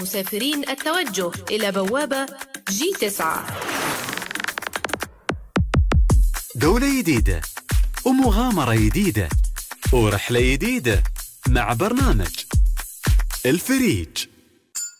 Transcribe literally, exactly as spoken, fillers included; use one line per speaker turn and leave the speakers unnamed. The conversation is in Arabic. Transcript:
مسافرين التوجه إلى بوابة جي تسعة.
دولة جديدة ومغامرة جديدة ورحلة جديدة مع برنامج الفريج.